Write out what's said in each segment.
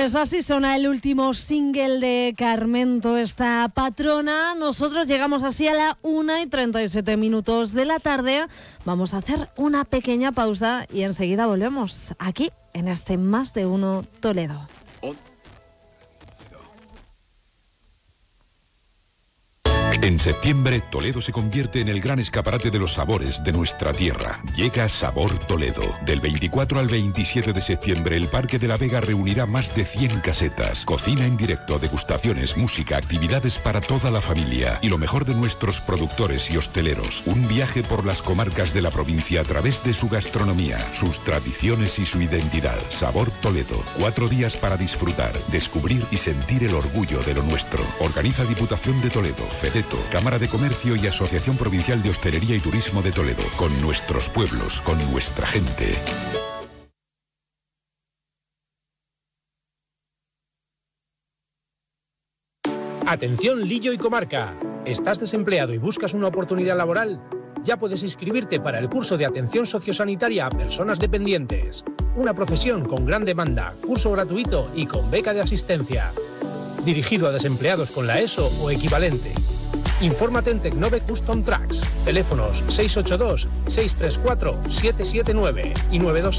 Pues así suena el último single de Carmento, esta patrona. Nosotros llegamos así a la 1:37 de la tarde. Vamos a hacer una pequeña pausa y enseguida volvemos aquí en este Más de Uno Toledo. En septiembre, Toledo se convierte en el gran escaparate de los sabores de nuestra tierra. Llega Sabor Toledo. Del 24 al 27 de septiembre, el Parque de la Vega reunirá más de 100 casetas. Cocina en directo, degustaciones, música, actividades para toda la familia. Y lo mejor de nuestros productores y hosteleros. Un viaje por las comarcas de la provincia a través de su gastronomía, sus tradiciones y su identidad. Sabor Toledo. 4 días para disfrutar, descubrir y sentir el orgullo de lo nuestro. Organiza Diputación de Toledo, FEDETO, Cámara de Comercio y Asociación Provincial de Hostelería y Turismo de Toledo. Con nuestros pueblos, con nuestra gente. Atención Lillo y comarca. ¿Estás desempleado y buscas una oportunidad laboral? Ya puedes inscribirte para el curso de atención sociosanitaria a personas dependientes. Una profesión con gran demanda, curso gratuito y con beca de asistencia. Dirigido a desempleados con la ESO o equivalente. Infórmate en Tecnove Custom Tracks. Teléfonos 682-634-779 y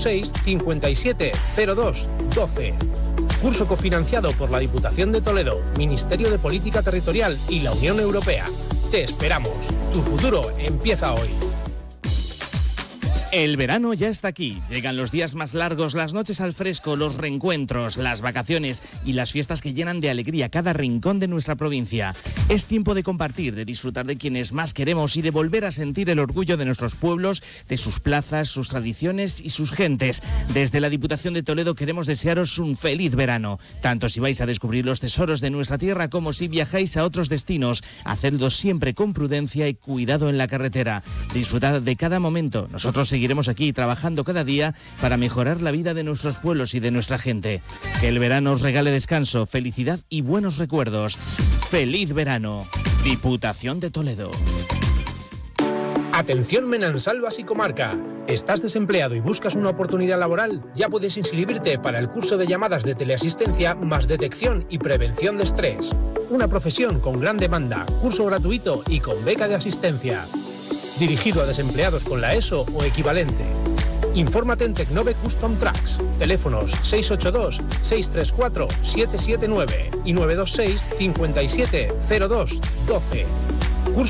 926-5702-12. Curso cofinanciado por la Diputación de Toledo, Ministerio de Política Territorial y la Unión Europea. Te esperamos. Tu futuro empieza hoy. El verano ya está aquí. Llegan los días más largos, las noches al fresco, los reencuentros, las vacaciones y las fiestas que llenan de alegría cada rincón de nuestra provincia. Es tiempo de compartir, de disfrutar de quienes más queremos y de volver a sentir el orgullo de nuestros pueblos, de sus plazas, sus tradiciones y sus gentes. Desde la Diputación de Toledo queremos desearos un feliz verano, tanto si vais a descubrir los tesoros de nuestra tierra como si viajáis a otros destinos. Hacedlo siempre con prudencia y cuidado en la carretera. Disfrutad de cada momento. Nosotros seguiremos aquí trabajando cada día para mejorar la vida de nuestros pueblos y de nuestra gente. Que el verano os regale descanso, felicidad y buenos recuerdos. ¡Feliz verano! Diputación de Toledo. Atención Menansalvas y comarca. ¿Estás desempleado y buscas una oportunidad laboral? Ya puedes inscribirte para el curso de llamadas de teleasistencia más detección y prevención de estrés. Una profesión con gran demanda, curso gratuito y con beca de asistencia. Dirigido a desempleados con la ESO o equivalente. Infórmate en Tecnove Custom Tracks. Teléfonos 682-634-779 y 926-5702-12.